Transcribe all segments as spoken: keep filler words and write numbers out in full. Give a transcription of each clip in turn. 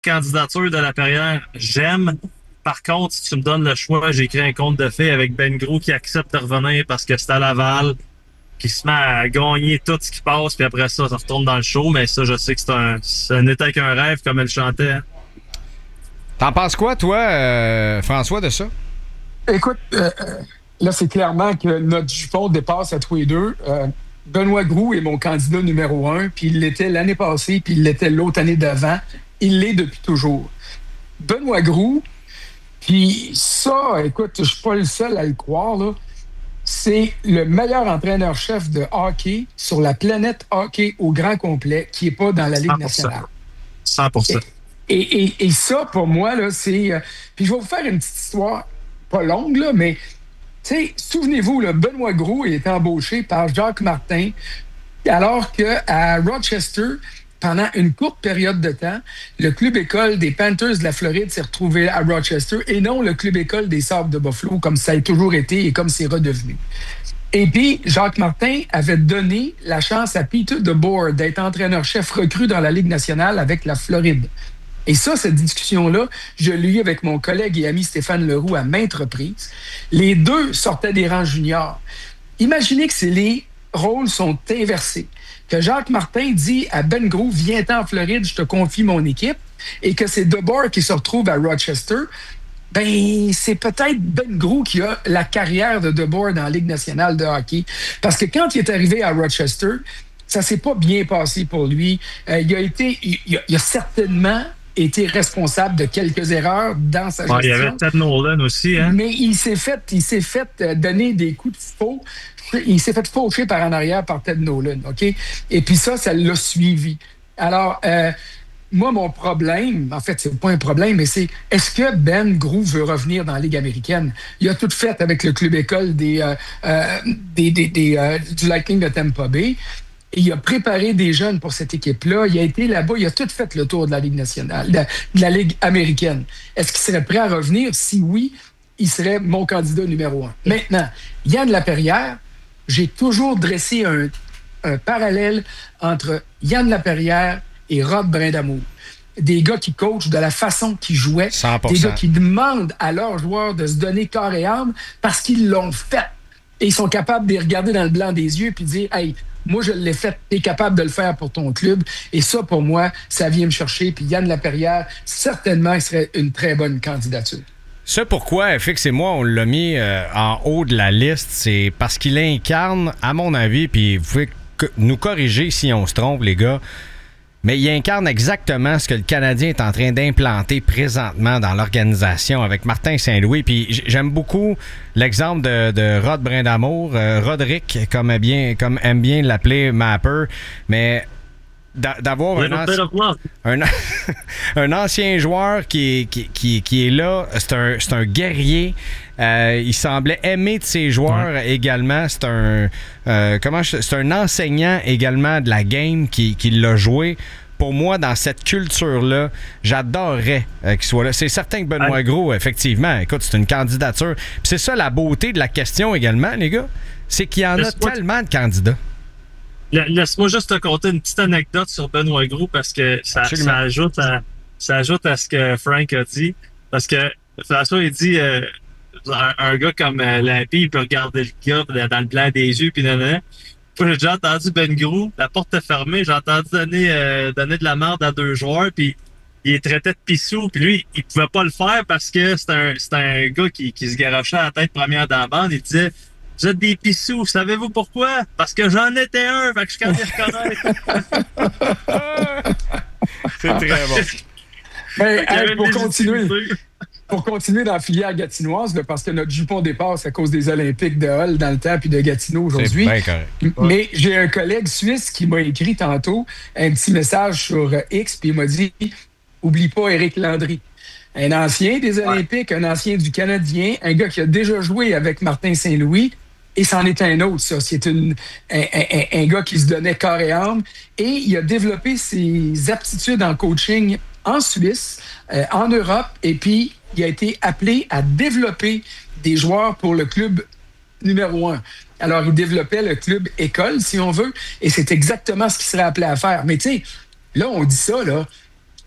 candidature de la Perrière, j'aime. Par contre, si tu me donnes le choix, j'ai créé un conte de fées avec Ben Gros qui accepte de revenir parce que c'est à Laval, qui se met à gagner tout ce qui passe, puis après ça, ça retourne dans le show. Mais ça, je sais que c'est un, ce n'était qu'un rêve, comme elle chantait. Hein. T'en penses quoi, toi, euh, François, de ça? Écoute, euh, là, c'est clairement que notre jupon dépasse à tous les deux. Euh, Benoît Groux est mon candidat numéro un, puis il l'était l'année passée, puis il l'était l'autre année d'avant. Il l'est depuis toujours. Benoît Groux, puis ça, écoute, je suis pas le seul à le croire, là. C'est le meilleur entraîneur-chef de hockey sur la planète hockey au grand complet qui n'est pas dans la Ligue nationale. cent pour cent. Et, et, et ça, pour moi, là, c'est... Euh, puis je vais vous faire une petite histoire, pas longue, là, mais, tu sais, souvenez-vous, là, Benoît Groux est embauché par Jacques Martin, alors qu'à Rochester, pendant une courte période de temps, le club-école des Panthers de la Floride s'est retrouvé à Rochester et non le club-école des Sabres de Buffalo, comme ça a toujours été et comme c'est redevenu. Et puis, Jacques Martin avait donné la chance à Peter DeBoer d'être entraîneur-chef recru dans la Ligue nationale avec la Floride. Et ça, cette discussion-là, je l'ai eue avec mon collègue et ami Stéphane Leroux à maintes reprises. Les deux sortaient des rangs juniors. Imaginez que les rôles sont inversés. Que Jacques Martin dit à Ben Gros, viens-t'en en Floride, je te confie mon équipe, et que c'est DeBoer qui se retrouve à Rochester, ben c'est peut-être Ben Gros qui a la carrière de DeBoer dans la Ligue nationale de hockey. Parce que quand il est arrivé à Rochester, ça s'est pas bien passé pour lui. Euh, il a été, il a, il a certainement été responsable de quelques erreurs dans sa gestion. Ouais, il y avait Ted Nolan aussi, hein? Mais il s'est fait, il s'est fait donner des coups de faux. Il s'est fait faucher par en arrière par Ted Nolan, OK? Et puis ça, ça l'a suivi. Alors, euh, moi, mon problème, en fait, c'est pas un problème, mais c'est est-ce que Ben Gros veut revenir dans la Ligue américaine? Il a tout fait avec le club-école des, euh, euh, des, des, des, euh, du Lightning de Tampa Bay. Et il a préparé des jeunes pour cette équipe-là. Il a été là-bas, il a tout fait le tour de la Ligue nationale, de, de la Ligue américaine. Est-ce qu'il serait prêt à revenir? Si oui, il serait mon candidat numéro un. Maintenant, Yann Laperrière, j'ai toujours dressé un, un parallèle entre Yann Laperrière et Rod Brindamour. Des gars qui coachent de la façon qu'ils jouaient. cent pour cent. Des gars qui demandent à leurs joueurs de se donner corps et âme parce qu'ils l'ont fait. Et ils sont capables de les regarder dans le blanc des yeux et de dire « Hey, moi, je l'ai fait, tu es capable de le faire pour ton club. » Et ça, pour moi, ça vient me chercher. Puis Yann Laperrière, certainement, il serait une très bonne candidature. Ça, pourquoi F X et moi, on l'a mis euh, en haut de la liste, c'est parce qu'il incarne, à mon avis, puis vous pouvez nous corriger si on se trompe, les gars, mais il incarne exactement ce que le Canadien est en train d'implanter présentement dans l'organisation avec Martin Saint-Louis. Puis j'aime beaucoup l'exemple de, de Rod Brindamour, euh, Roderick, comme, bien, comme aime bien l'appeler Mapper, mais d'avoir un, anci... un, un ancien joueur qui est, qui, qui, qui est là, c'est un, c'est un guerrier. Euh, il semblait aimer de ses joueurs ouais. également. C'est un euh, comment je... c'est un enseignant également de la game qui, qui l'a joué. Pour moi, dans cette culture-là, j'adorerais euh, qu'il soit là. C'est certain que Benoît ouais. Gros, effectivement, écoute, c'est une candidature. Puis c'est ça la beauté de la question également, les gars, c'est qu'il y en a tellement de candidats. Laisse-moi juste te conter une petite anecdote sur Benoît Gros parce que ça, ça, ajoute à, ça ajoute à ce que Frank a dit. Parce que François, il dit euh, un, un gars comme euh, Lampy, il peut regarder le gars dans le blanc des yeux, puis nanana. Puis j'ai déjà entendu Ben Gros, la porte est fermée, j'ai entendu donner, euh, donner de la merde à deux joueurs, puis il est traité de pissou, puis lui, il pouvait pas le faire parce que c'est un, c'est un gars qui, qui se garochait à la tête première dans la bande. Il disait « Vous êtes des pissous, savez-vous pourquoi? Parce que j'en étais un, fait que je suis capable de reconnaître. » C'est très bon. Ben, hey, pour continuer, pour continuer dans la filière gatinoise, là, parce que notre jupon dépasse à cause des Olympiques de Hull dans le temps puis de Gatineau aujourd'hui. C'est bien correct. Mais j'ai un collègue suisse qui m'a écrit tantôt un petit message sur X puis il m'a dit « Oublie pas Éric Landry. » Un ancien des Olympiques, ouais. un ancien du Canadien, un gars qui a déjà joué avec Martin Saint-Louis. Et c'en est un autre, ça. C'est une, un, un, un gars qui se donnait corps et âme. Et il a développé ses aptitudes en coaching en Suisse, euh, en Europe. Et puis, il a été appelé à développer des joueurs pour le club numéro un. Alors, il développait le club école, si on veut. Et c'est exactement ce qu'il serait appelé à faire. Mais tu sais, là, on dit ça, là.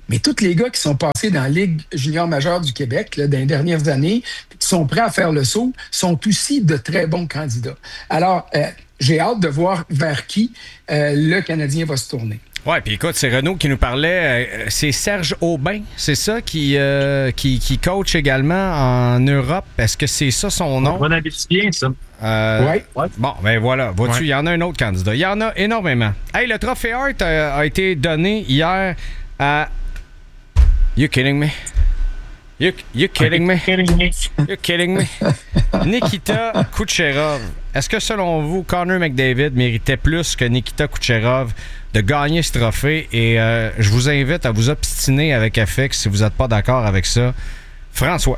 Mais tous les gars qui sont passés dans la Ligue junior majeure du Québec là, dans les dernières années, qui sont prêts à faire le saut, sont aussi de très bons candidats. Alors, euh, j'ai hâte de voir vers qui euh, le Canadien va se tourner. Oui, puis écoute, c'est Renaud qui nous parlait. Euh, c'est Serge Aubin, c'est ça, qui, euh, qui, qui coach également en Europe. Est-ce que c'est ça son nom? Bon habitude, bien, ça. Euh, ouais. ouais. Bon, ben voilà. Vois-tu, il ouais. y en a un autre candidat. Il y en a énormément. Hey, le trophée Hart a, a été donné hier à... You kidding me? You, you kidding me? You kidding me? Nikita Kucherov. Est-ce que, selon vous, Connor McDavid méritait plus que Nikita Kucherov de gagner ce trophée? Et euh, je vous invite à vous obstiner avec affect si vous n'êtes pas d'accord avec ça. François.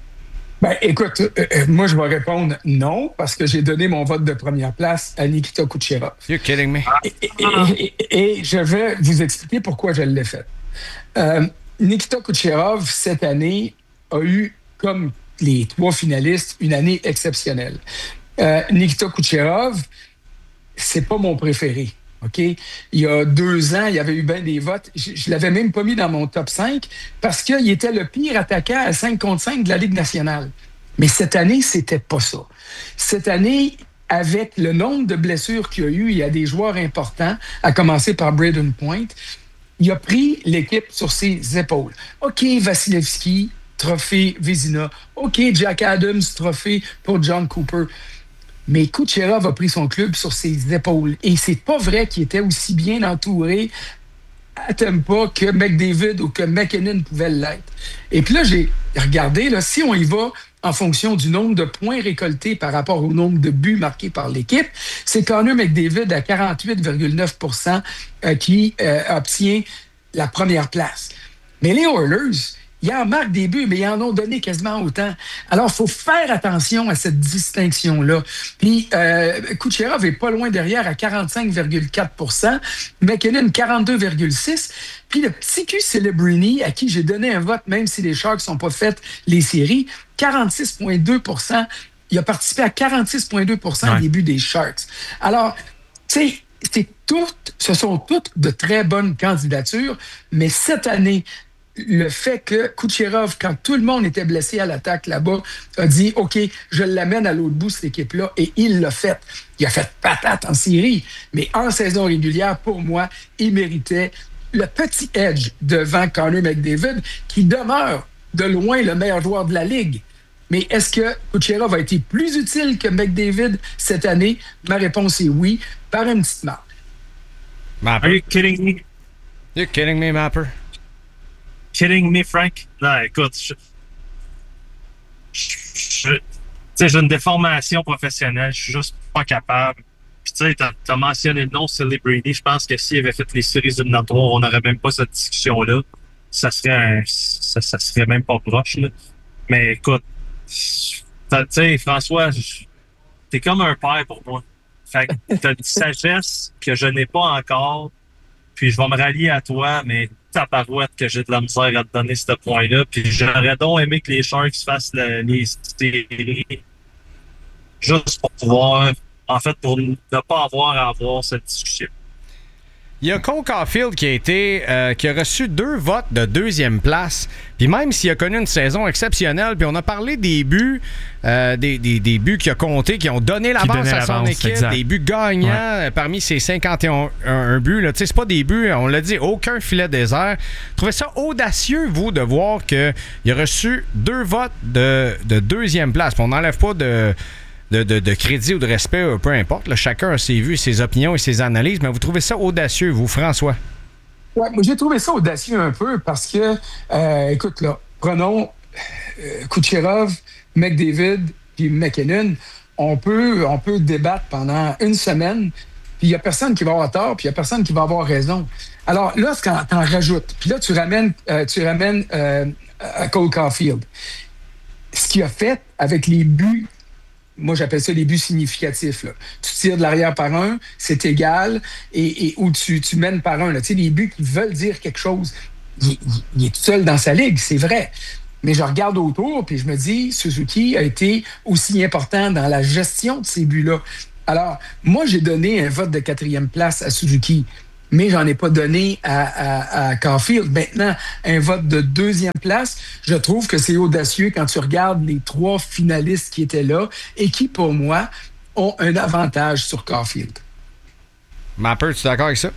Ben, écoute, euh, moi, je vais répondre non, parce que j'ai donné mon vote de première place à Nikita Kucherov. You kidding me? Et, et, et, et je vais vous expliquer pourquoi je l'ai fait. Euh, Nikita Kucherov, cette année, a eu, comme les trois finalistes, une année exceptionnelle. Euh, Nikita Kucherov, c'est pas mon préféré. OK? Il y a deux ans, il y avait eu bien des votes. Je, je l'avais même pas mis dans mon top cinq parce qu'il était le pire attaquant à cinq contre cinq de la Ligue nationale. Mais cette année, c'était pas ça. Cette année, avec le nombre de blessures qu'il y a eu, il y a des joueurs importants, à commencer par Braden Point. Il a pris l'équipe sur ses épaules. OK, Vasilevski, trophée Vézina. OK, Jack Adams, trophée pour John Cooper. Mais Kucherov a pris son club sur ses épaules. Et c'est pas vrai qu'il était aussi bien entouré à Tampa que McDavid ou que McKinnon pouvait l'être. Et puis là, j'ai regardé, là, si on y va en fonction du nombre de points récoltés par rapport au nombre de buts marqués par l'équipe, c'est Connor McDavid à quarante-huit virgule neuf pour cent euh, qui euh, obtient la première place. Mais les Oilers, ils en marquent des buts, mais ils en ont donné quasiment autant. Alors, il faut faire attention à cette distinction-là. Puis, euh, Kucherov est pas loin derrière à quarante-cinq virgule quatre pour cent, McKinnon quarante-deux virgule six pour cent. Puis le petit Q Celebrini, à qui j'ai donné un vote, même si les Sharks n'ont pas fait les séries, quarante-six virgule deux pour cent. Il a participé à quarante-six virgule deux pour cent ouais. des buts des Sharks. Alors, tu sais, c'est toutes, ce sont toutes de très bonnes candidatures, mais cette année, le fait que Kucherov, quand tout le monde était blessé à l'attaque là-bas, a dit « OK, je l'amène à l'autre bout, cette équipe-là », et il l'a fait. Il a fait patate en série, mais en saison régulière, pour moi, il méritait le petit edge devant Connor McDavid, qui demeure de loin le meilleur joueur de la Ligue. Mais est-ce que Kucherov a été plus utile que McDavid cette année? Ma réponse est oui, par une petite marque. Are you kidding me? You're kidding me, Mapper? Kidding me, Frank? Non, écoute, je, je, je, je, j'ai une déformation professionnelle, je suis juste pas capable. Puis tu sais, t'as, t'as mentionné le nom Celebrini, je pense que s'il avait fait les séries éliminatoires, on n'aurait même pas cette discussion-là. Ça serait un, ça, ça serait même pas proche, là. Mais écoute, tu sais, François, t'es comme un père pour moi. Fait que t'as une sagesse que je n'ai pas encore, puis je vais me rallier à toi, mais ta parouette que j'ai de la misère à te donner ce point-là. Puis j'aurais donc aimé que les Sharks fassent la, les séries juste pour pouvoir, en fait, pour ne pas avoir à avoir cette discussion. Il y a Cole Caulfield qui a été euh, qui a reçu deux votes de deuxième place. Puis même s'il a connu une saison exceptionnelle, puis on a parlé des buts, euh, des, des, des buts qu'il a comptés, qui ont donné l'avance à son équipe, exact. Des buts gagnants ouais. parmi ses cinquante et un buts. Là. C'est pas des buts, on l'a dit, aucun filet désert. Trouvez ça audacieux, vous, de voir qu'il a reçu deux votes de, de deuxième place. Puis on n'enlève pas de... De, de, de crédit ou de respect, peu importe. Là, chacun a ses vues, ses opinions et ses analyses, mais vous trouvez ça audacieux, vous, François? Oui, moi, j'ai trouvé ça audacieux un peu parce que, euh, écoute, là, prenons euh, Kucherov, McDavid puis McKinnon. On peut, on peut débattre pendant une semaine, puis il n'y a personne qui va avoir tort, puis il n'y a personne qui va avoir raison. Alors là, quand tu en rajoutes, puis là, tu ramènes, euh, tu ramènes euh, à Cole Caulfield. Ce qu'il a fait avec les buts, moi, j'appelle ça les buts significatifs. Là. Tu tires de l'arrière par un, c'est égal, et, et ou tu, tu mènes par un. Tu sais, les buts qui veulent dire quelque chose. Il, il, il est tout seul dans sa ligue, c'est vrai. Mais je regarde autour, puis je me dis, Suzuki a été aussi important dans la gestion de ces buts-là. Alors, moi, j'ai donné un vote de quatrième place à Suzuki. mais j'en ai pas donné à, à, à Caulfield. Maintenant, un vote de deuxième place, je trouve que c'est audacieux quand tu regardes les trois finalistes qui étaient là et qui, pour moi, ont un avantage sur Caulfield. Mapper, tu es d'accord avec ça?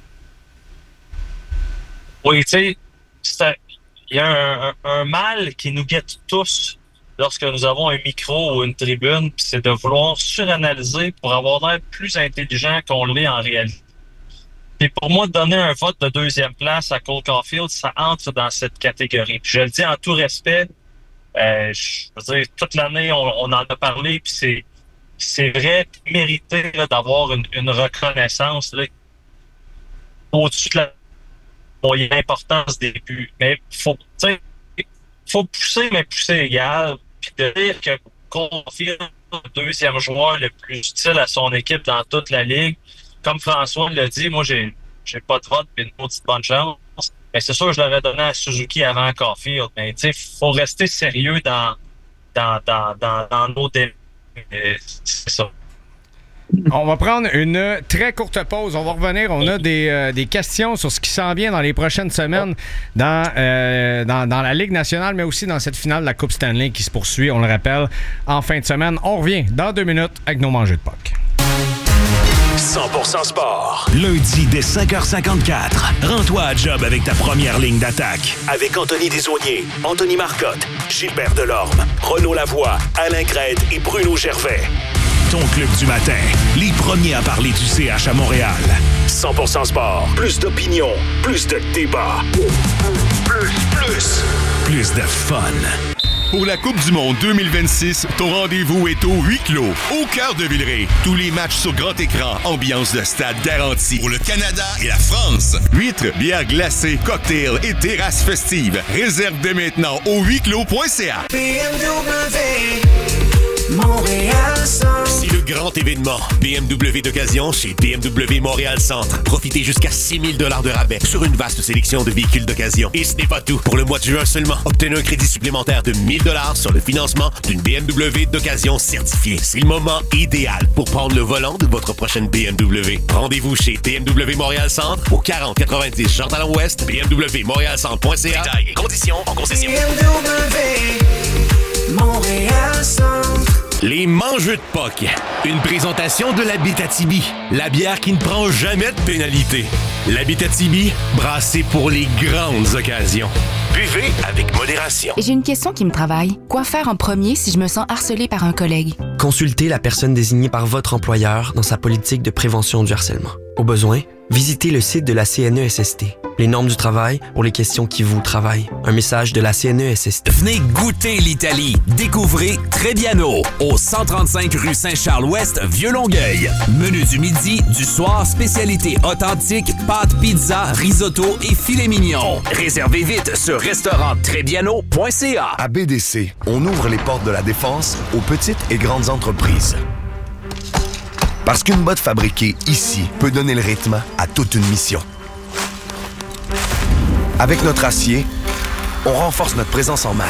Oui, tu sais, il y a un, un, un mal qui nous guette tous lorsque nous avons un micro ou une tribune, puis c'est de vouloir suranalyser pour avoir l'air plus intelligent qu'on l'est en réalité. Puis pour moi, donner un vote de deuxième place à Cole Caulfield, ça entre dans cette catégorie. Puis je le dis en tout respect, euh, je veux dire, toute l'année, on, on en a parlé, puis c'est, c'est vrai, mérité là, d'avoir une, une reconnaissance là, au-dessus de la moyenne importance des buts. Mais faut, tu sais, faut pousser, mais pousser égal. Puis de dire que Caulfield est le deuxième joueur le plus utile à son équipe dans toute la ligue, comme François l'a dit, moi, j'ai j'ai pas de vote et une petite bonne chance. Mais c'est sûr que je l'aurais donné à Suzuki avant Caulfield. Mais tu sais, faut rester sérieux dans, dans, dans, dans, dans nos débats. C'est ça. On va prendre une très courte pause. On va revenir. On a des, euh, des questions sur ce qui s'en vient dans les prochaines semaines dans, euh, dans, dans la Ligue nationale, mais aussi dans cette finale de la Coupe Stanley qui se poursuit, on le rappelle, en fin de semaine. On revient dans deux minutes avec nos mangeux de Puck. cent pour cent sport. Lundi dès cinq heures cinquante-quatre. Rends-toi à job avec ta première ligne d'attaque. Avec Anthony Desaulniers, Anthony Marcotte, Gilbert Delorme, Renaud Lavoie, Alain Crête et Bruno Gervais. Ton club du matin. Les premiers à parler du C H à Montréal. cent pour cent sport. Plus d'opinion. Plus de débat. Plus, plus. Plus de fun. Pour la Coupe du monde deux mille vingt-six, ton rendez-vous est au huis clos, au cœur de Villeray. Tous les matchs sur grand écran, ambiance de stade garantie. Pour le Canada et la France. Huîtres, bières glacées, cocktails et terrasses festives. Réserve dès maintenant au huis clos point c a. B M W Montréal Centre. C'est le grand événement. B M W d'occasion chez B M W Montréal Centre. Profitez jusqu'à six mille dollars de rabais sur une vaste sélection de véhicules d'occasion. Et ce n'est pas tout. Pour le mois de juin seulement, obtenez un crédit supplémentaire de mille dollars sur le financement d'une B M W d'occasion certifiée. C'est le moment idéal pour prendre le volant de votre prochaine B M W. Rendez-vous chez B M W Montréal Centre au quarante quatre-vingt-dix Jean Talon Ouest, B M W Montréal Centre point c a. Détails et conditions en concession. B M W Montréal Centre. Les mangeux de Puck. Une présentation de l'Abitibi. La bière qui ne prend jamais de pénalité. L'Abitibi, brassée pour les grandes occasions. Buvez avec modération. J'ai une question qui me travaille. Quoi faire en premier si je me sens harcelée par un collègue? Consultez la personne désignée par votre employeur dans sa politique de prévention du harcèlement. Au besoin, visitez le site de la C N E S S T. Les normes du travail pour les questions qui vous travaillent. Un message de la C N E S S T. Venez goûter l'Italie. Découvrez Trebbiano au cent trente-cinq rue Saint-Charles-Ouest, Vieux-Longueuil. Menu du midi, du soir, spécialité authentique, pâtes, pizza, risotto et filet mignon. Réservez vite sur restaurant trebbiano point c a. À B D C, on ouvre les portes de la défense aux petites et grandes entreprises. Parce qu'une botte fabriquée ici peut donner le rythme à toute une mission. Avec notre acier, on renforce notre présence en mer.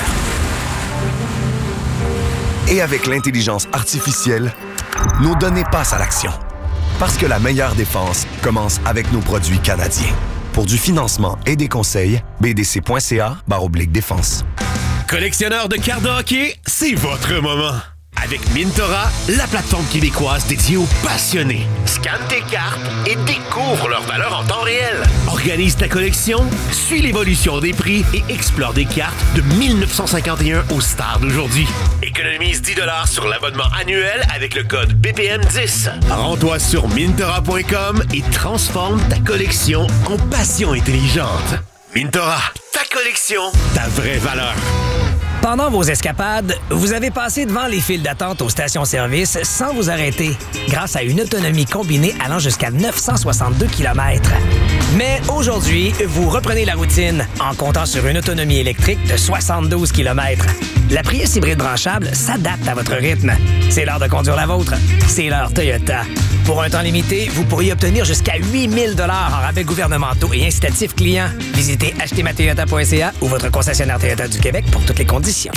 Et avec l'intelligence artificielle, nos données passent à l'action. Parce que la meilleure défense commence avec nos produits canadiens. Pour du financement et des conseils, b d c point c a barre oblique défense. Collectionneur de cartes de hockey, c'est votre moment. Avec Mintora, la plateforme québécoise dédiée aux passionnés. Scanne tes cartes et découvre leur valeur en temps réel. Organise ta collection, suis l'évolution des prix et explore des cartes de dix-neuf cent cinquante et un aux stars d'aujourd'hui. Économise dix dollars sur l'abonnement annuel avec le code B P M dix. Rends-toi sur mintora point com et transforme ta collection en passion intelligente. Mintora, ta collection, ta vraie valeur. Pendant vos escapades, vous avez passé devant les files d'attente aux stations-service sans vous arrêter, grâce à une autonomie combinée allant jusqu'à neuf cent soixante-deux kilomètres. Mais aujourd'hui, vous reprenez la routine en comptant sur une autonomie électrique de soixante-douze kilomètres. La Prius hybride branchable s'adapte à votre rythme. C'est l'heure de conduire la vôtre. C'est l'heure Toyota. Pour un temps limité, vous pourriez obtenir jusqu'à huit mille dollars en rabais gouvernementaux et incitatifs clients. Visitez acheter ma toyota point c a ou votre concessionnaire Toyota du Québec pour toutes les conditions.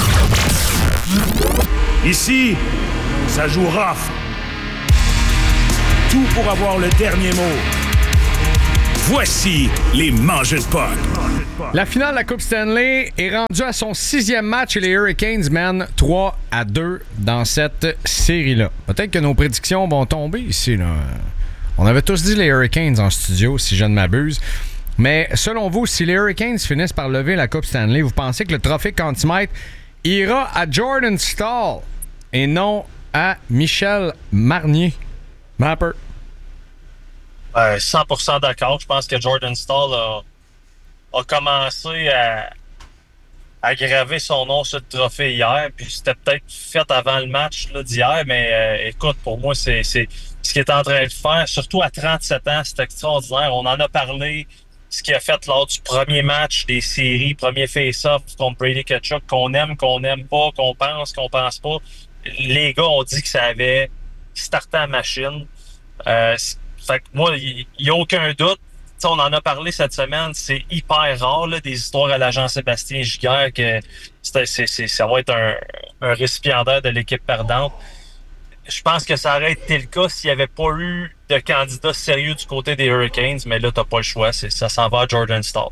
Ici, ça joue rough. Tout pour avoir le dernier mot. voici les mangeurs de potes. La finale de la Coupe Stanley est rendue à son sixième match et les Hurricanes mènent trois à deux dans cette série-là. Peut-être que nos prédictions vont tomber ici, là. On avait tous dit les Hurricanes en studio, si je ne m'abuse. Mais selon vous, si les Hurricanes finissent par lever la Coupe Stanley, vous pensez que le trophée Conn Smythe ira à Jordan Staal et non à Michel Marnier? Mapper. Euh, cent pour cent d'accord. Je pense que Jordan Staal a, a commencé à, à graver son nom sur le trophée hier. Puis c'était peut-être fait avant le match là, d'hier. Mais euh, écoute, pour moi, c'est, c'est ce qu'il est en train de faire. Surtout à trente-sept ans, c'est extraordinaire. On en a parlé. Ce qu'il a fait lors du premier match des séries, premier face-off contre Brady Tkachuk, qu'on aime, qu'on n'aime pas, qu'on pense, qu'on pense pas. Les gars ont dit que ça avait starté la machine. Euh, fait que moi, il n'y a aucun doute. T'sais, on en a parlé cette semaine. C'est hyper rare, là, des histoires à l'agent Sébastien Giguère, que c'est, c'est, c'est, ça va être un, un récipiendaire de l'équipe perdante. Je pense que ça aurait été le cas s'il n'y avait pas eu de candidat sérieux du côté des Hurricanes, mais là, t'as pas le choix. C'est, ça s'en va à Jordan Staal.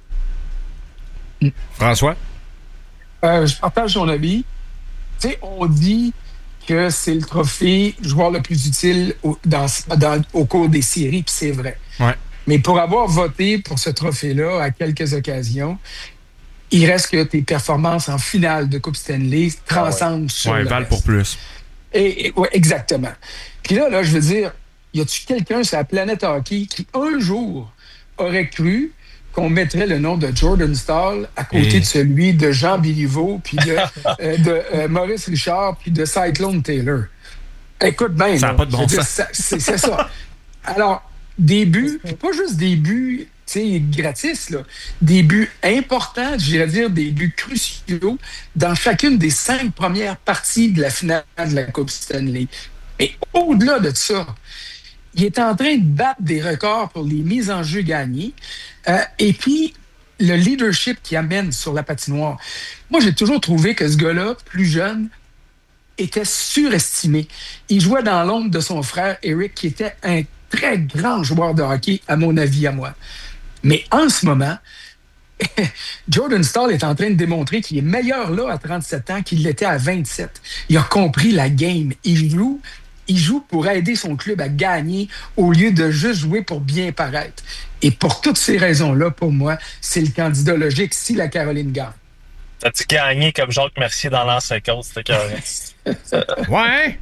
François? Euh, je partage son avis. Tu sais, on dit que c'est le trophée joueur le plus utile au, dans, dans, au cours des séries, puis c'est vrai. Ouais. Mais pour avoir voté pour ce trophée-là à quelques occasions, il reste que tes performances en finale de Coupe Stanley transcendent ouais. sur ouais, le valent reste. pour plus. Et, et, ouais, exactement. Puis là, là, je veux dire, y a-tu quelqu'un sur la planète hockey qui, un jour, aurait cru qu'on mettrait le nom de Jordan Staal à côté Et... de celui de Jean Béliveau, puis de, euh, de euh, Maurice Richard, puis de Cyclone Taylor? Écoute bien, ça n'a pas de bon dire, sens. ça, c'est, c'est ça. Alors, des buts, puis pas juste des buts, tu sais, gratis, là. Des buts importants, j'irais dire des buts cruciaux dans chacune des cinq premières parties de la finale de la Coupe Stanley. Mais au-delà de ça, il est en train de battre des records pour les mises en jeu gagnées. Euh, et puis, le leadership qu'il amène sur la patinoire. Moi, j'ai toujours trouvé que ce gars-là, plus jeune, était surestimé. Il jouait dans l'ombre de son frère Eric, qui était un très grand joueur de hockey, à mon avis, à moi. Mais en ce moment, Jordan Staal est en train de démontrer qu'il est meilleur là à trente-sept ans qu'il l'était à vingt-sept. Il a compris la game. Il joue, il joue pour aider son club à gagner au lieu de juste jouer pour bien paraître. Et pour toutes ces raisons-là, pour moi, c'est le candidat logique si la Caroline gagne. T'as-tu gagné comme Jacques Mercier dans l'ancien code, c'était carré. Ouais!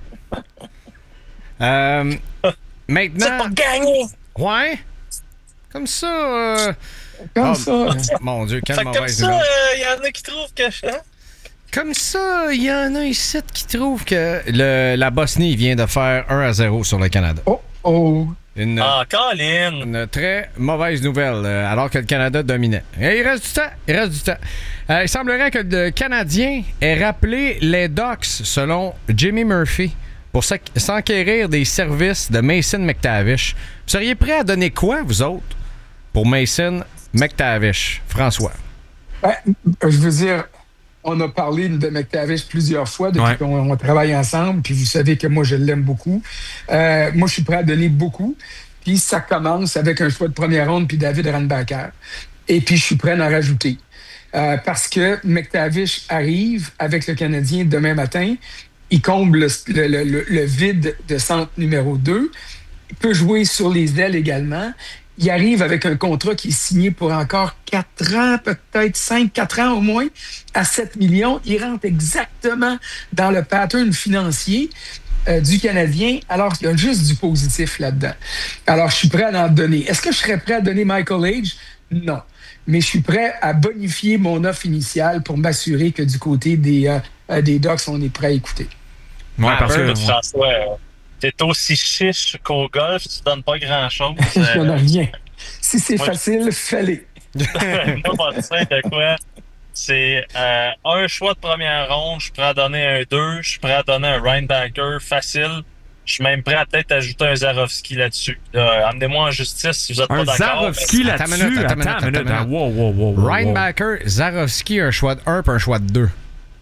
Euh, maintenant... C'est pas gagné! Ouais! Comme ça... Euh... Comme oh, ça! Mon Dieu, quelle fait mauvaise comme ça, nouvelle. il euh, y en a qui trouvent que... Hein? Comme ça, il y en a ici qui trouvent que le, la Bosnie vient de faire un à zéro sur le Canada. Oh, oh! Une, ah, Colin! Une très mauvaise nouvelle, euh, alors que le Canada dominait. Et il reste du temps, il reste du temps. Euh, il semblerait que le Canadien ait rappelé les Ducks, selon Jimmy Murphy, pour s'enquérir des services de Mason McTavish. Vous seriez prêts à donner quoi, vous autres, pour Mason McTavish? François? Ben, je veux dire, on a parlé de McTavish plusieurs fois depuis ouais. qu'on on travaille ensemble, puis vous savez que moi, je l'aime beaucoup. Euh, moi, je suis prêt à donner beaucoup. Puis ça commence avec un choix de première ronde, puis David Randbacker. Et puis, je suis prêt à en rajouter. Euh, parce que McTavish arrive avec le Canadien demain matin. Il comble le, le, le, le vide de centre numéro deux. Il peut jouer sur les ailes également. Il arrive avec un contrat qui est signé pour encore quatre ans, peut-être cinq, quatre ans au moins, à sept millions. Il rentre exactement dans le pattern financier euh, du Canadien, alors qu'il y a juste du positif là-dedans. Alors, je suis prêt à en donner. Est-ce que je serais prêt à donner Michael Age? Non. Mais je suis prêt à bonifier mon offre initiale pour m'assurer que du côté des, euh, des Ducks, on est prêt à écouter. Ouais, ah, parce que François, euh, t'es aussi chiche qu'au golf, tu donnes pas grand-chose. Euh... Je donne rien. Si c'est moi, facile, je... fais-les. Moi, je sais de quoi. C'est euh, un choix de première ronde, je suis prêt à donner un deux, je suis prêt à donner un Reinbacker facile. Je suis même prêt à peut-être ajouter un Zarovski là-dessus. Là, amenez-moi en justice si vous n'êtes pas d'accord. Un Zarovski mais... là-dessus? Attends, attends, attends, attends, attends, attends. Wow, wow, wow, wow. Reinbacker, Zarovski, un choix de un puis un choix de deux.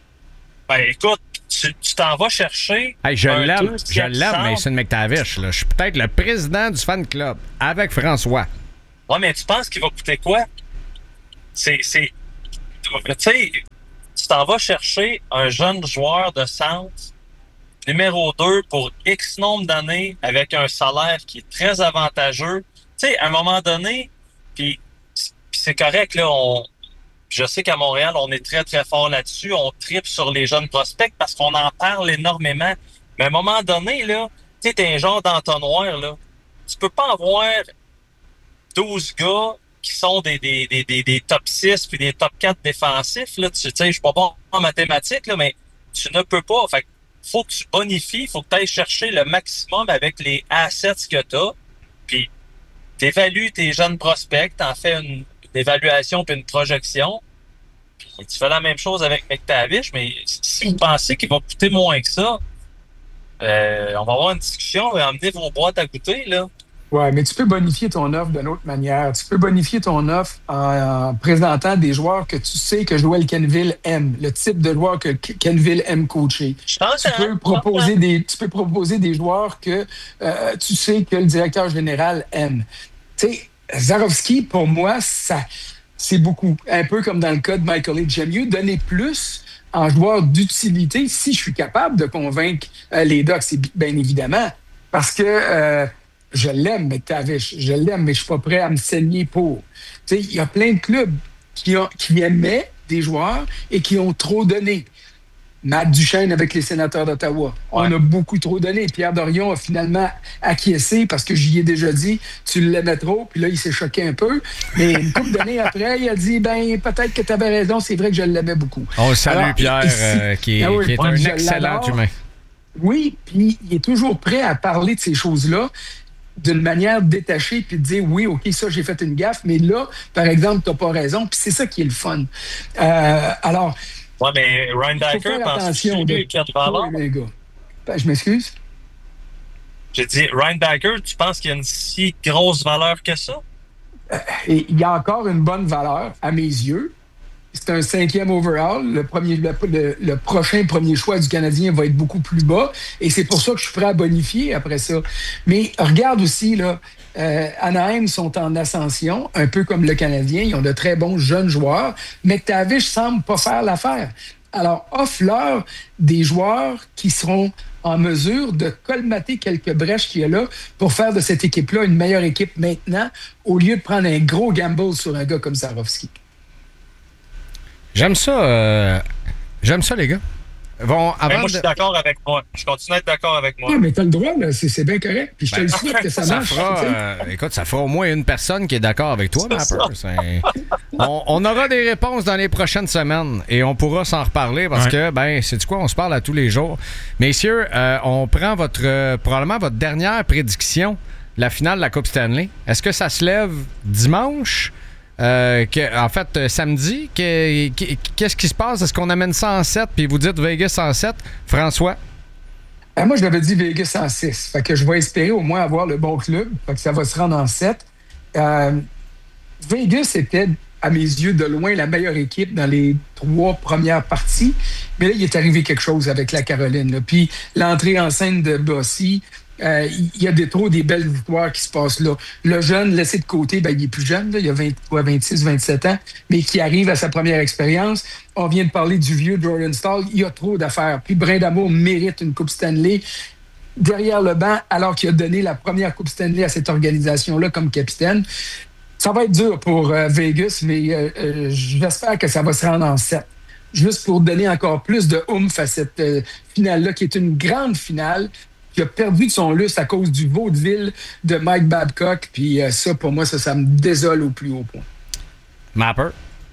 Ben écoute, tu, tu t'en vas chercher. Hey, je l'aime, je l'aime, Mason McTavish. Là. Je suis peut-être le président du fan club avec François. Ouais, mais tu penses qu'il va coûter quoi? C'est. c'est tu sais, tu t'en vas chercher un jeune joueur de centre, numéro deux, pour X nombre d'années, avec un salaire qui est très avantageux. Tu sais, à un moment donné, puis c'est correct, là, on. Je sais qu'à Montréal, on est très, très fort là-dessus. On tripe sur les jeunes prospects parce qu'on en parle énormément. Mais à un moment donné, là, tu sais, t'es un genre d'entonnoir, là. Tu peux pas avoir douze gars qui sont des, des, des, des, des top six puis des top quatre défensifs, là. Tu sais, je suis pas bon en mathématiques, là, mais tu ne peux pas. Fait faut que tu bonifies, faut que tu ailles chercher le maximum avec les assets que t'as. Puis, t'évalues tes jeunes prospects, t'en fais une évaluation puis une projection. Puis tu fais la même chose avec McTavish, mais si vous pensez qu'il va coûter moins que ça, euh, on va avoir une discussion et emmener vos boîtes à goûter, là. Ouais, mais tu peux bonifier ton offre d'une autre manière. Tu peux bonifier ton offre en, en présentant des joueurs que tu sais que Joel Quenneville aime, le type de joueur que Quenneville aime coacher. Tu peux proposer des, tu peux proposer des joueurs que euh, tu sais que le directeur général aime. Tu sais, Zarovski, pour moi, ça, c'est beaucoup. Un peu comme dans le cas de Michael Leach. J'aime mieux donner plus en joueur d'utilité si je suis capable de convaincre euh, les Ducks, bien évidemment. Parce que euh, je l'aime, McTavish. Je l'aime, mais je suis pas prêt à me saigner pour. Tu sais, il y a plein de clubs qui, ont, qui aimaient des joueurs et qui ont trop donné. Matt Duchesne avec les Sénateurs d'Ottawa. On ouais. a beaucoup trop donné. Pierre Dorion a finalement acquiescé parce que j'y ai déjà dit, tu l'aimais trop, puis là, il s'est choqué un peu. Mais une couple d'années après, il a dit, ben peut-être que tu avais raison, c'est vrai que je l'aimais beaucoup. On salue Alors, Pierre, ici, euh, qui est, ah oui, qui est un excellent humain. Oui, puis il est toujours prêt à parler de ces choses-là d'une manière détachée, puis de dire, oui, OK, ça, j'ai fait une gaffe, mais là, par exemple, tu n'as pas raison, puis c'est ça qui est le fun. Euh, alors... Ouais, mais Ryan Backer, penses-tu qu'il y a de valeur? Oui, les gars. Ben, je m'excuse? J'ai dit, Ryan Backer, tu penses qu'il y a une si grosse valeur que ça? Euh, et il y a encore une bonne valeur, à mes yeux. C'est un cinquième overall. Le, premier, le, le, le prochain premier choix du Canadien va être beaucoup plus bas. Et c'est pour ça que je suis prêt à bonifier après ça. Mais regarde aussi, là, euh, Anaheim sont en ascension, un peu comme le Canadien. Ils ont de très bons jeunes joueurs. Mais McTavish semble pas faire l'affaire. Alors, offre-leur des joueurs qui seront en mesure de colmater quelques brèches qu'il y a là pour faire de cette équipe-là une meilleure équipe maintenant, au lieu de prendre un gros gamble sur un gars comme Zarovski. J'aime ça. Euh, j'aime ça, les gars. Bon, avant ben moi, de... je suis d'accord avec moi. Je continue à être d'accord avec moi. Oui, mais t'as le droit, là. C'est, c'est bien correct. Puis je te ben, le souhaite que ça, ça marche. Fera, euh, écoute, ça fera au moins une personne qui est d'accord avec toi, Mapper. on, on aura des réponses dans les prochaines semaines et on pourra s'en reparler parce ouais. que, ben, c'est quoi, on se parle à tous les jours. Messieurs, euh, on prend votre euh, probablement votre dernière prédiction, la finale de la Coupe Stanley. Est-ce que ça se lève dimanche? Euh, que, en fait, euh, samedi, que, que, qu'est-ce qui se passe? Est-ce qu'on amène ça en sept puis vous dites Vegas en sept? François? Ben moi, je l'avais dit Vegas en six. Fait que je vais espérer au moins avoir le bon club. Fait que ça va se rendre en sept. Euh, Vegas était, à mes yeux, de loin la meilleure équipe dans les trois premières parties. Mais là, il est arrivé quelque chose avec la Caroline. Là. Puis l'entrée en scène de Bossy, il euh, y a des, trop des belles victoires qui se passent là. Le jeune, laissé de côté, ben, il est plus jeune, là, il a vingt, vingt-six, vingt-sept ans, mais qui arrive à sa première expérience. On vient de parler du vieux Jordan Staal. Il y a trop d'affaires. Puis Brindamour mérite une Coupe Stanley derrière le banc, alors qu'il a donné la première Coupe Stanley à cette organisation-là comme capitaine. Ça va être dur pour euh, Vegas, mais euh, euh, j'espère que ça va se rendre en sept. Juste pour donner encore plus de oomph à cette euh, finale-là, qui est une grande finale, qui a perdu de son lustre à cause du vaudeville de Mike Babcock. Puis euh, ça, pour moi, ça, ça me désole au plus haut point. Mapper?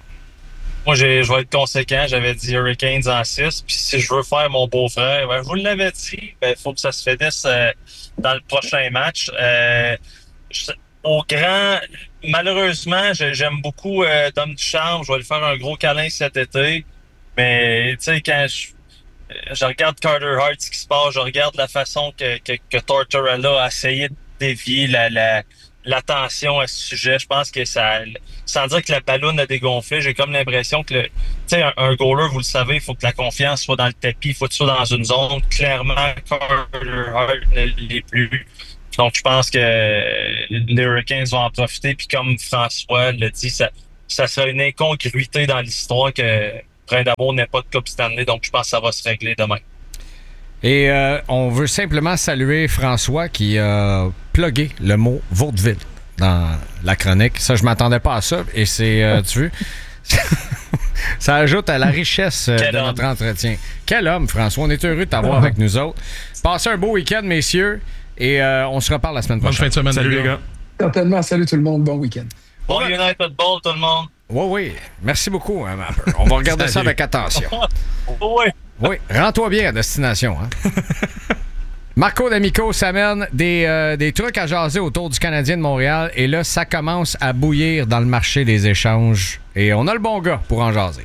Moi, j'ai, je vais être conséquent. J'avais dit Hurricanes en six. Puis si je veux faire mon beau-frère, ben, je vous l'avais dit, il ben, faut que ça se finisse euh, dans le prochain match. Euh, je, au grand... Malheureusement, je, j'aime beaucoup euh, Dom Ducharme. Je vais lui faire un gros câlin cet été. Mais, tu sais, quand je... Je regarde Carter Hart, ce qui se passe. Je regarde la façon que, que, que Tortorella a essayé de dévier la, la, l'attention à ce sujet. Je pense que ça, sans dire que la ballonne a dégonflé, j'ai comme l'impression que, le, tu sais, un, un goaler, vous le savez, il faut que la confiance soit dans le tapis, il faut que tu sois dans une zone. Clairement, Carter Hart ne l'est plus. Donc, je pense que les Hurricanes vont en profiter. Puis comme François l'a dit, ça, ça serait une incongruité dans l'histoire que Brindamour n'ait pas de Coupe Stanley. Donc, je pense que ça va se régler demain. Et euh, on veut simplement saluer François qui a plugué le mot vaudeville dans la chronique. Ça, je m'attendais pas à ça. Et c'est, euh, tu veux, ça ajoute à la richesse euh, de homme. Notre entretien. Quel homme, François. On est heureux de t'avoir avec nous autres. Passez un beau week-end, messieurs. Et euh, on se reparle la semaine prochaine. Bonne fin de semaine, salut les gars. Certainement. Salut tout le monde. Bon week-end. Bon United Ball, tout le monde. Oui, oui. Merci beaucoup, hein, Mapper. On va regarder ça avec attention. Oui. Oui, rends-toi bien à destination. Hein? Marco D'Amico s'amène des, euh, des trucs à jaser autour du Canadien de Montréal. Et là, ça commence à bouillir dans le marché des échanges. Et on a le bon gars pour en jaser.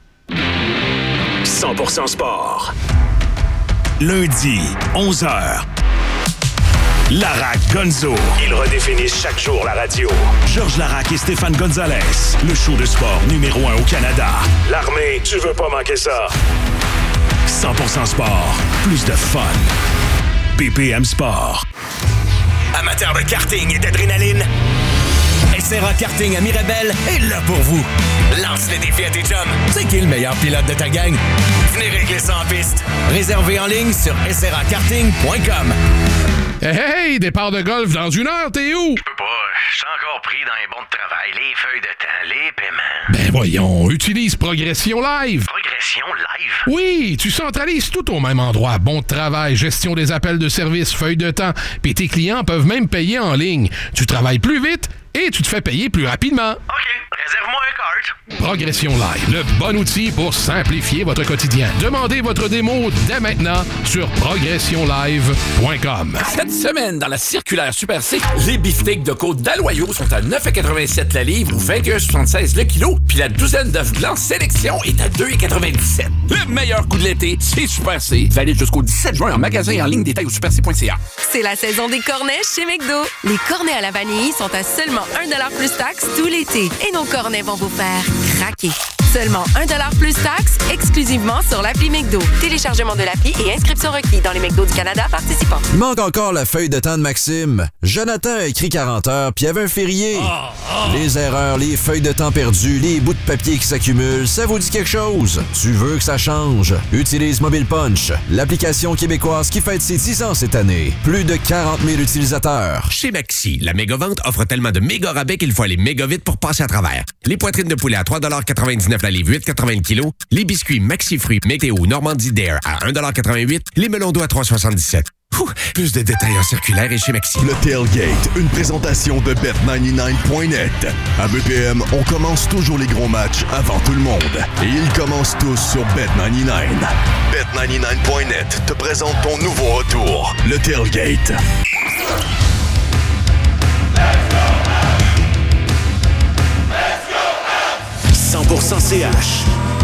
cent pour cent sport. Lundi, onze heures. Larac Gonzo. Ils redéfinissent chaque jour la radio. Georges Larac et Stéphane Gonzalez. Le show de sport numéro un au Canada. L'armée, tu veux pas manquer ça. cent pour cent sport. Plus de fun. B P M Sport. Amateurs de karting et d'adrénaline, S R A Karting à Mirabel est là pour vous. Lance le défi à tes chums. C'est qui le meilleur pilote de ta gang? Venez régler ça en piste. Réservé en ligne sur s r a karting point com. Hey, hey, départ de golf dans une heure, t'es où? Je peux pas, je suis encore pris dans les bons de travail, les feuilles de temps, les paiements. Ben voyons, utilise Progression Live. Progression Live? Oui, tu centralises tout au même endroit. Bon de travail, gestion des appels de service, feuilles de temps, puis tes clients peuvent même payer en ligne. Tu travailles plus vite et tu te fais payer plus rapidement. OK, réserve-moi un cart. Progression Live, le bon outil pour simplifier votre quotidien. Demandez votre démo dès maintenant sur progression live point com. Cette semaine, dans la circulaire Super C, les beefsteaks de côte d'Aloyau sont à neuf quatre-vingt-sept la livre ou vingt et un soixante-seize le kilo, puis la douzaine d'œufs blancs sélection est à deux quatre-vingt-dix-sept. Le meilleur coup de l'été, c'est Super C. Valide jusqu'au dix-sept juin en magasin et en ligne, détail au super c point c a. C'est la saison des cornets chez McDo. Les cornets à la vanille sont à seulement un dollar plus taxe tout l'été. Et nos cornets vont vous faire craquer. Seulement un dollar plus taxe, exclusivement sur l'appli McDo. Téléchargement de l'appli et inscription requis dans les McDo du Canada participants. Il manque encore la feuille de temps de Maxime. Jonathan a écrit quarante heures, puis il y avait un férié. Oh, oh. Les erreurs, les feuilles de temps perdues, les bouts de papier qui s'accumulent, ça vous dit quelque chose? Tu veux que ça change? Utilise Mobile Punch, l'application québécoise qui fête ses dix ans cette année. Plus de quarante mille utilisateurs. Chez Maxi, la méga-vente offre tellement de méga rabais qu'il faut aller méga vite pour passer à travers. Les poitrines de poulet à trois quatre-vingt-dix-neuf la livre, huit quatre-vingts le kilo. Les biscuits Maxi Fruits Météo Normandie Dare à un quatre-vingt-huit. Les melons d'eau à trois soixante-dix-sept. Ouh, plus de détails en circulaire et chez Maxi. Le Tailgate, une présentation de bet quatre-vingt-dix-neuf point net. À B P M, on commence toujours les gros matchs avant tout le monde. Et ils commencent tous sur bet quatre-vingt-dix-neuf. bet quatre-vingt-dix-neuf point net te présente ton nouveau retour, le Tailgate. cent pour cent C H.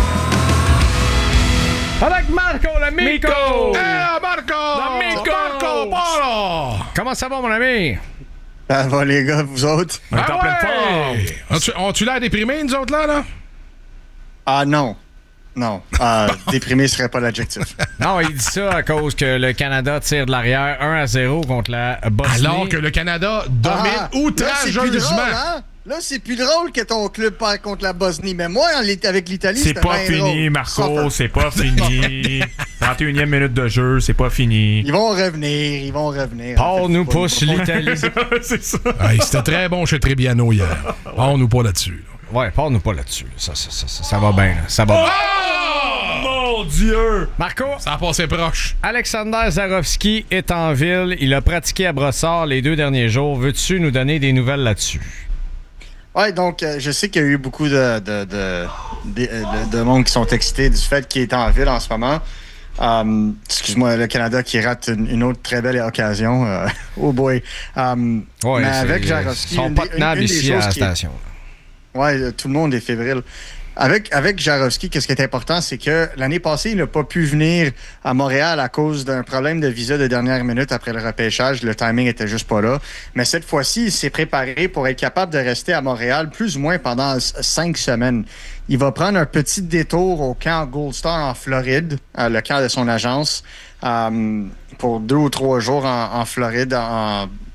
Avec Marco, le Mico! Mico. Hey, Marco! Le Mico! Marco Polo! Comment ça va, mon ami? Ça va, les gars, vous autres? On est en pleine forme. As-tu, ont-tu l'air déprimés, nous autres, là, là? Ah, non. Non. Euh, déprimé serait pas l'adjectif. Non, il dit ça à cause que le Canada tire de l'arrière un à zéro contre la Bosnie. Alors que le Canada domine ah, outrageusement. Là, là, c'est plus drôle que ton club perd contre la Bosnie. Mais moi, avec l'Italie, c'est c'était pas bien fini, drôle. Marco. C'est pas fini. trente et unième minute de jeu, c'est pas fini. Ils vont revenir, ils vont revenir. Paul nous pousse l'Italie. C'est ça. Hey, c'était très bon chez Trebbiano hier. Parle-nous pas là-dessus. Là. Ouais, parle-nous pas là-dessus. Ça, ça, ça, ça, ça va bien. Ça va bien. Oh! Mon Dieu! Marco, ça a passé proche. Alexander Zarovski est en ville. Il a pratiqué à Brossard les deux derniers jours. Veux-tu nous donner des nouvelles là-dessus? Oui, donc euh, je sais qu'il y a eu beaucoup de, de, de, de, de, de monde qui sont excités du fait qu'il est en ville en ce moment. Um, excuse-moi, le Canada qui rate une, une autre très belle occasion. Euh, oh boy. Um, ouais, mais avec Jarovski, ils sont pas tenables ici à la station. Oui, tout le monde est fébrile. Avec, avec Jarovski, qu'est-ce qui est important, c'est que l'année passée, il n'a pas pu venir à Montréal à cause d'un problème de visa de dernière minute après le repêchage. Le timing était juste pas là. Mais cette fois-ci, il s'est préparé pour être capable de rester à Montréal plus ou moins pendant cinq semaines. Il va prendre un petit détour au camp Gold Star en Floride, le camp de son agence, euh, pour deux ou trois jours en, en Floride, en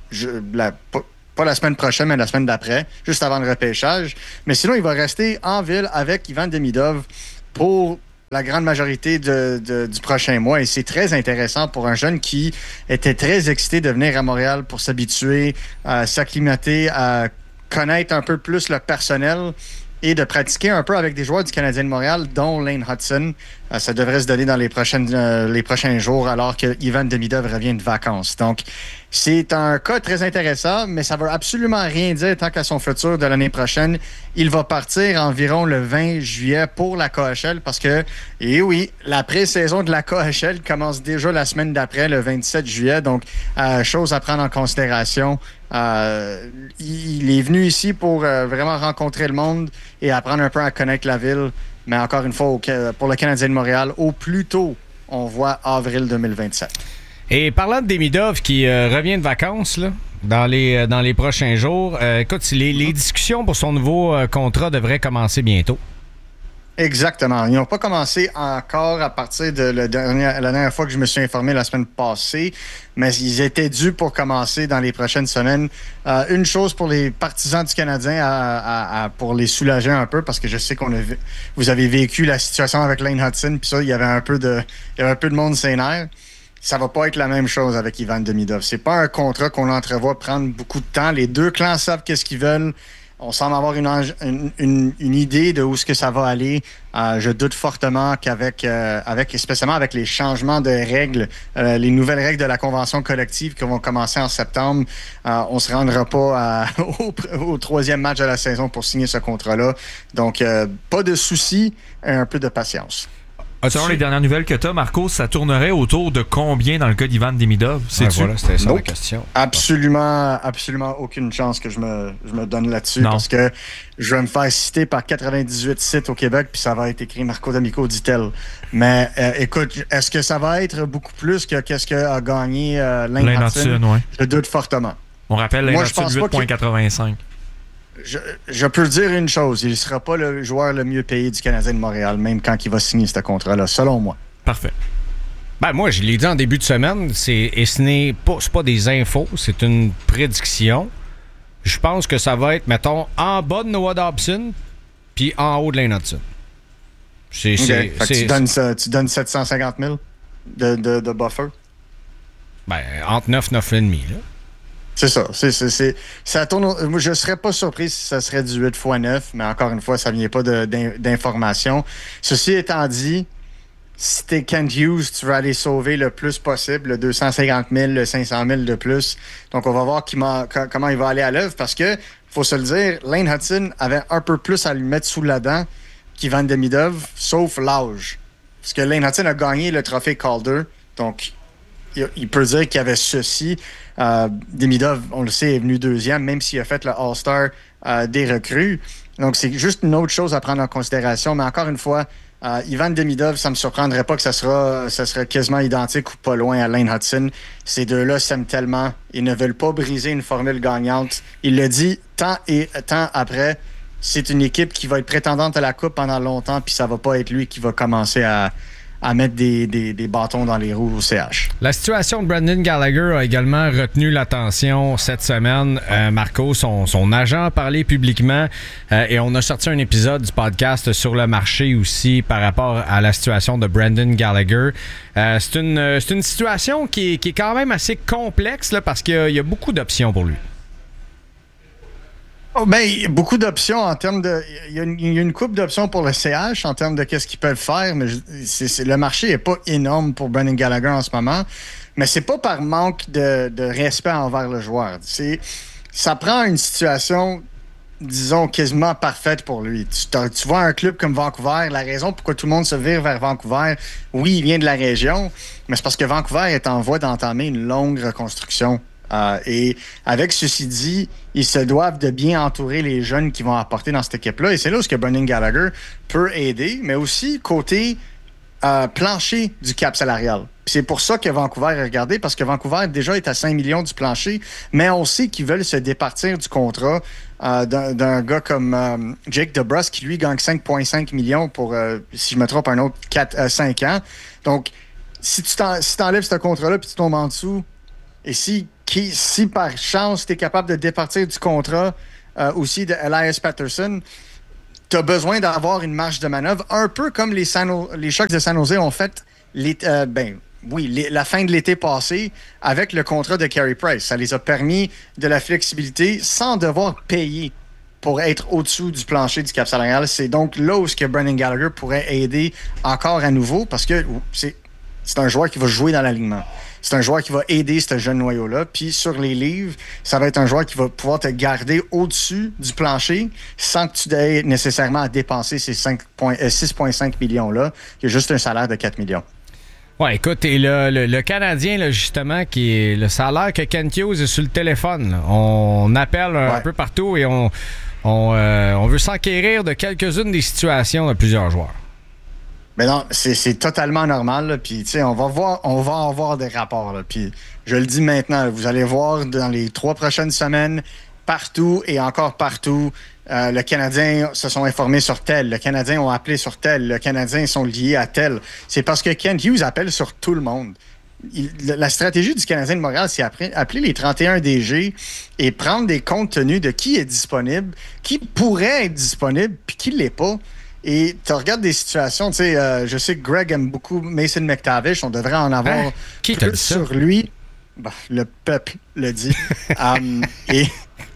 je, la, pas, pas la semaine prochaine, mais la semaine d'après, juste avant le repêchage. Mais sinon, il va rester en ville avec Ivan Demidov pour la grande majorité de, de, du prochain mois. Et c'est très intéressant pour un jeune qui était très excité de venir à Montréal pour s'habituer, à s'acclimater, à connaître un peu plus le personnel et de pratiquer un peu avec des joueurs du Canadien de Montréal, dont Lane Hudson. Euh, ça devrait se donner dans les, prochaines, euh, les prochains jours, alors que Ivan Demidov revient de vacances. Donc, c'est un cas très intéressant, mais ça ne veut absolument rien dire tant qu'à son futur de l'année prochaine. Il va partir environ le vingt juillet pour la K H L parce que, et oui, la pré-saison de la K H L commence déjà la semaine d'après, le vingt-sept juillet. Donc, euh, chose à prendre en considération. Euh, il est venu ici pour euh, vraiment rencontrer le monde et apprendre un peu à connaître la ville. Mais encore une fois, au, pour le Canadien de Montréal, au plus tôt, on voit avril deux mille vingt-sept. Et parlant de Demidov qui euh, revient de vacances là, dans, les, euh, dans les prochains jours, euh, écoute, les, les discussions pour son nouveau euh, contrat devraient commencer bientôt. Exactement. Ils n'ont pas commencé encore à partir de la dernière, la dernière fois que je me suis informé la semaine passée, mais ils étaient dus pour commencer dans les prochaines semaines. Euh, une chose pour les partisans du Canadien, à, à, à, pour les soulager un peu, parce que je sais qu'on a, vous avez vécu la situation avec Lane Hudson, puis ça, il y avait un peu de, il y avait un peu de monde sénère. Ça va pas être la même chose avec Ivan Demidov. C'est pas un contrat qu'on entrevoit prendre beaucoup de temps. Les deux clans savent qu'est-ce qu'ils veulent. On semble avoir une, une, une, une idée de où est-ce que ça va aller. Euh, je doute fortement qu'avec, euh, avec, spécialement avec les changements de règles, euh, les nouvelles règles de la convention collective qui vont commencer en septembre, euh, on se rendra pas à, au, au troisième match de la saison pour signer ce contrat-là. Donc, euh, pas de soucis, un peu de patience. Selon les dernières nouvelles que tu as, Marco, ça tournerait autour de combien dans le cas d'Ivan Demidov? Ouais, voilà, c'était ça nope. la question. Absolument, absolument aucune chance que je me, je me donne là-dessus non. parce que je vais me faire citer par quatre-vingt-dix-huit sites au Québec puis ça va être écrit Marco D'Amico dit-elle. Mais euh, écoute, est-ce que ça va être beaucoup plus que qu'est-ce qu'a gagné euh, Lane, Lane Hudson? Hudson ouais. Je doute fortement. On rappelle Lane Hudson huit virgule quatre-vingt-cinq. Je, je peux dire une chose, il ne sera pas le joueur le mieux payé du Canadien de Montréal, même quand il va signer ce contrat-là, selon moi. Parfait. Ben moi, je l'ai dit en début de semaine, c'est, et ce n'est pas, c'est pas des infos, c'est une prédiction. Je pense que ça va être, mettons, en bas de Noah Dobson, puis en haut de Lane Hudson. C'est, okay. c'est, c'est, tu, donnes, tu donnes sept cent cinquante mille de, de, de buffer? Ben, entre neuf et neuf virgule cinq, là. C'est ça. C'est, c'est, c'est, ça tourne, je ne serais pas surpris si ça serait du huit fois neuf, mais encore une fois, ça ne vient pas de, d'informations. Ceci étant dit, si tu es Kent Hughes, tu vas aller sauver le plus possible, le deux cent cinquante mille, le cinq cent mille de plus. Donc, on va voir qui comment il va aller à l'œuvre parce que, faut se le dire, Lane Hudson avait un peu plus à lui mettre sous la dent qu'Ivan Demidov, sauf l'âge. Parce que Lane Hudson a gagné le trophée Calder, donc il peut dire qu'il y avait ceci. Euh, Demidov, on le sait, est venu deuxième, même s'il a fait le All-Star euh, des recrues. Donc, c'est juste une autre chose à prendre en considération. Mais encore une fois, euh, Ivan Demidov, ça ne me surprendrait pas que ça sera, ça sera quasiment identique ou pas loin à Lane Hudson. Ces deux-là s'aiment tellement. Ils ne veulent pas briser une formule gagnante. Il le dit tant et tant après. C'est une équipe qui va être prétendante à la Coupe pendant longtemps, puis ça va pas être lui qui va commencer à... à mettre des, des, des bâtons dans les roues au C H. La situation de Brendan Gallagher a également retenu l'attention cette semaine. Euh, Marco, son, son agent a parlé publiquement euh, et on a sorti un épisode du podcast sur le marché aussi par rapport à la situation de Brendan Gallagher. Euh, c'est, une, c'est une situation qui est, qui est quand même assez complexe là, parce qu'il y a, il y a beaucoup d'options pour lui. Oh, ben, il y a beaucoup d'options en termes de... Il y a une, il y a une couple d'options pour le C H en termes de qu'est-ce qu'ils peuvent faire, mais c'est, c'est, le marché n'est pas énorme pour Brendan Gallagher en ce moment, mais c'est pas par manque de, de respect envers le joueur. C'est, ça prend une situation, disons, quasiment parfaite pour lui. Tu, tu vois un club comme Vancouver, la raison pourquoi tout le monde se vire vers Vancouver, oui, il vient de la région, mais c'est parce que Vancouver est en voie d'entamer une longue reconstruction. Euh, et avec ceci dit, ils se doivent de bien entourer les jeunes qui vont apporter dans cette équipe-là. Et c'est là où que Brendan Gallagher peut aider, mais aussi côté euh, plancher du cap salarial. Puis c'est pour ça que Vancouver est regardé, parce que Vancouver déjà est à cinq millions du plancher, mais on sait qu'ils veulent se départir du contrat euh, d'un, d'un gars comme euh, Jake DeBrusk, qui lui gagne cinq virgule cinq millions pour, euh, si je me trompe, un autre quatre, euh, cinq ans. Donc, si tu t'en, si t'enlèves ce contrat-là puis tu tombes en dessous, et si qui, si par chance, tu es capable de départir du contrat euh, aussi de Elias Pettersson, tu as besoin d'avoir une marge de manœuvre, un peu comme les, San, les Sharks de San Jose ont fait les, euh, ben, oui, les, la fin de l'été passé avec le contrat de Carey Price. Ça les a permis de la flexibilité sans devoir payer pour être au-dessous du plancher du cap salarial. C'est donc là où ce que Brendan Gallagher pourrait aider encore à nouveau, parce que c'est, c'est un joueur qui va jouer dans l'alignement. C'est un joueur qui va aider ce jeune noyau-là. Puis sur les livres, ça va être un joueur qui va pouvoir te garder au-dessus du plancher sans que tu aies nécessairement à dépenser ces six virgule cinq millions-là. Il y a juste un salaire de quatre millions. Ouais, écoute, et le, le, le Canadien, là, justement, qui est le salaire que Kent Hughes est sur le téléphone. Là. On appelle un ouais. peu partout et on, on, euh, on veut s'enquérir de quelques-unes des situations de plusieurs joueurs. Mais non, c'est, c'est totalement normal. Puis, tu sais, on va voir, on va avoir des rapports. Là. Puis, je le dis maintenant, là, vous allez voir dans les trois prochaines semaines, partout et encore partout, euh, le Canadien se sont informés sur tel, le Canadien ont appelé sur tel, le Canadien sont liés à tel. C'est parce que Kent Hughes appelle sur tout le monde. Il, la stratégie du Canadien de Montréal, c'est appeler les trente et un D G et prendre des comptes tenus de qui est disponible, qui pourrait être disponible, puis qui ne l'est pas. Et tu regardes des situations, tu sais, euh, je sais que Greg aime beaucoup Mason McTavish, on devrait en avoir hein? Qui plus sur lui. Bah, le peuple le dit. um, et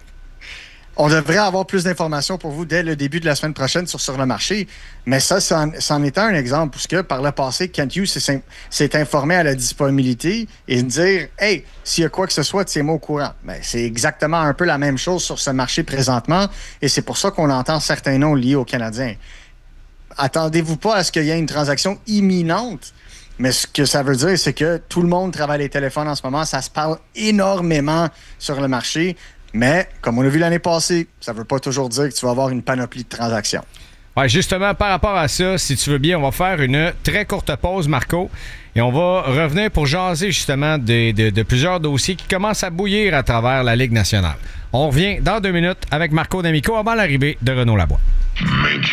on devrait avoir plus d'informations pour vous dès le début de la semaine prochaine sur, sur le marché. Mais ça, ça en, ça en est un exemple, puisque par le passé, Kent Hughes s'est, s'est informé à la disponibilité et dire « Hey, s'il y a quoi que ce soit, tiens-moi au courant. » Mais c'est exactement un peu la même chose sur ce marché présentement et c'est pour ça qu'on entend certains noms liés aux Canadiens. Attendez-vous pas à ce qu'il y ait une transaction imminente, mais ce que ça veut dire, c'est que tout le monde travaille les téléphones en ce moment. Ça se parle énormément sur le marché, mais comme on a vu l'année passée, ça veut pas toujours dire que tu vas avoir une panoplie de transactions. Ouais, justement, par rapport à ça, si tu veux bien, on va faire une très courte pause, Marco, et on va revenir pour jaser justement de, de, de plusieurs dossiers qui commencent à bouillir à travers la Ligue nationale. On revient dans deux minutes avec Marco D'Amico avant l'arrivée de Renaud Laboie.